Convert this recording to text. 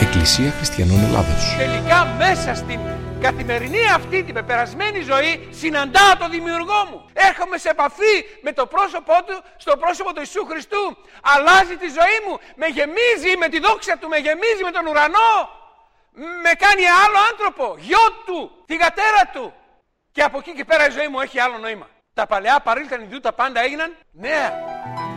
Εκκλησία Χριστιανών Ελλάδος. Τελικά μέσα στην καθημερινή αυτή την πεπερασμένη ζωή συναντάω τον Δημιουργό μου. Έρχομαι σε επαφή με το πρόσωπό του, στο πρόσωπο του Ιησού Χριστού. Αλλάζει τη ζωή μου, με γεμίζει με τη δόξα του, με γεμίζει με τον ουρανό. Με κάνει άλλο άνθρωπο, γιο του, θυγατέρα του. Και από εκεί και πέρα η ζωή μου έχει άλλο νόημα. Τα παλαιά παρήλθαν ιδού, τα πάντα έγιναν νέα.